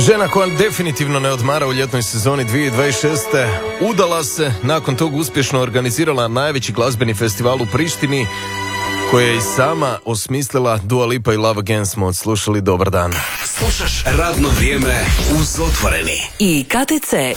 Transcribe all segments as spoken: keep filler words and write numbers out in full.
Žena koja definitivno ne odmara u ljetnoj sezoni dvije tisuće dvadeset šeste udala se, nakon tog uspješno organizirala najveći glazbeni festival u Prištini, koje je i sama osmislila. Dua Lipa i Love Again smo odslušali. Dobar dan. Slušaš Radno vrijeme uz Otvoreni i K T C.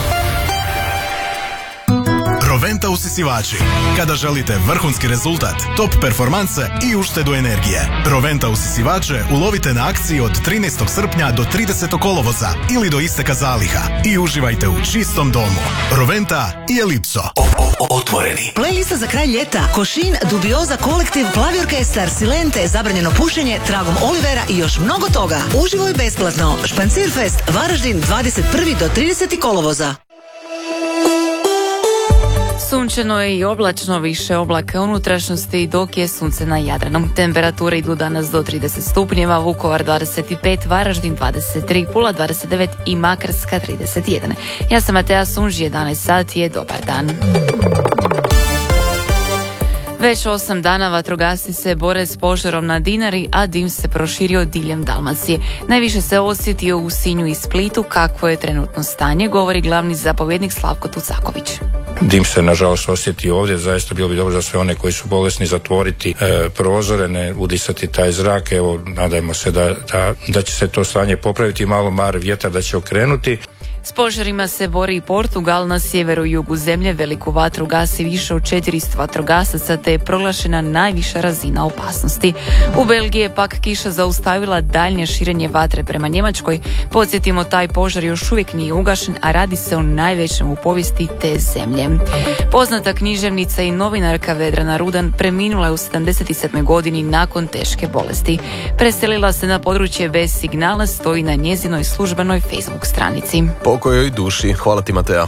Roventa usisivači. Kada želite vrhunski rezultat, top performanse i uštedu energije. Roventa usisivače ulovite na akciji od trinaestog srpnja do tridesetog kolovoza ili do isteka zaliha i uživajte u čistom domu. Roventa i Elipso. O, o, otvoreni. Playlista za kraj ljeta: Košin, Dubioza, Kolektiv, Plavi orkestar, Silente, Zabranjeno pušenje, Tragom Olivera i još mnogo toga. Uživaj besplatno. Špancirfest, Varaždin, dvadeset prvog do tridesetog kolovoza. Sunčano je i oblačno, više oblaka unutrašnjosti, dok je sunce na Jadranu. Temperature idu danas do trideset stupnjeva, Vukovar dvadeset pet, Varaždin dvadeset tri, Pula dvadeset devet i Makarska trideset jedan. Ja sam Matea Sunži, jedanaest sati je, dobar dan. Već osam dana vatrogasci se bore s požarom na Dinari, a dim se proširio diljem Dalmacije. Najviše se osjetio u Sinju i Splitu. Kakvo je trenutno stanje, govori glavni zapovjednik Slavko Tucaković. Dim se nažalost osjeti ovdje, zaista bilo bi dobro za sve one koji su bolesni zatvoriti e, prozore, ne udisati taj zrak. Evo, nadajmo se da, da, da će se to stanje popraviti, malo mar vjetar da će okrenuti. S požarima se bori i Portugal. Na sjeveru i jugu zemlje veliku vatru gasi više od četiristo vatrogasaca, te je proglašena najviša razina opasnosti. U Belgiji je pak kiša zaustavila daljnje širenje vatre prema Njemačkoj. Podsjetimo, taj požar još uvijek nije ugašen, a radi se o najvećem u povijesti te zemlje. Poznata književnica i novinarka Vedrana Rudan preminula je u sedamdeset sedmoj godini nakon teške bolesti. Preselila se na područje bez signala, stoji na njezinoj službenoj Facebook stranici. Pokojoj duši. Hvala ti, Matea.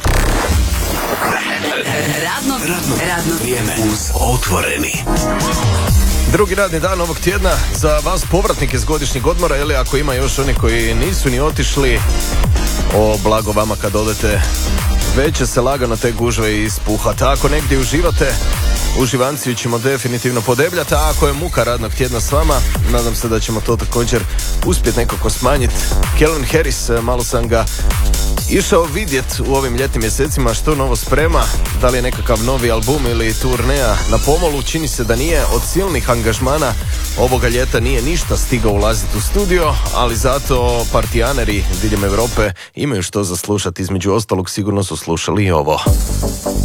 Radno, Radno, radno vrijeme uz Otvoreni. Drugi radni dan ovog tjedna za vas povratnike s godišnjeg odmora, ili ako ima još oni koji nisu ni otišli, o blago vama kad odete, već će se lagano te gužve ispuhati. Ako negdje uživate, uživanciju ćemo definitivno podebljati, a ako je muka radnog tjedna s vama, nadam se da ćemo to također uspjeti nekako smanjiti. Calvin Harris, malo sam ga išao vidjet u ovim ljetnim mjesecima što novo sprema, da li je nekakav novi album ili turneja na pomolu. Čini se da nije. Od silnih angažmana ovoga ljeta nije ništa stigao ulaziti u studio, ali zato partijaneri diljem Europe imaju što za slušati. Između ostalog sigurno su slušali i ovo.